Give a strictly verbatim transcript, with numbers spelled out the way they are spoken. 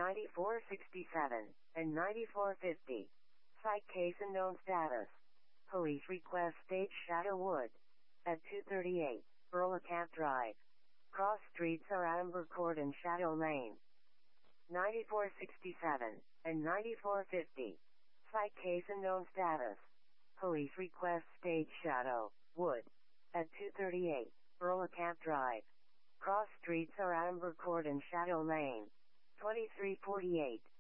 ninety-four sixty-seven, and ninety-four fifty. Site case unknown status. Police request stage Shadow Wood. At two thirty-eight, Burlacamp Drive. Cross streets are Amber Court and Shadow Lane. ninety-four sixty-seven, and ninety-four fifty. Site case unknown status. Police request stage Shadow Wood. At two thirty-eight, Burlacamp Drive. Cross streets are Amber Court and Shadow Lane. twenty-three forty-eight.